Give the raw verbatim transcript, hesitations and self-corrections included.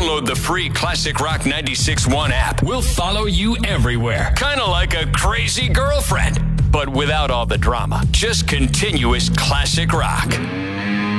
Download the free Classic Rock ninety-six point one app. We'll follow you everywhere. Kind of like a crazy girlfriend, but without all the drama. Just continuous classic rock.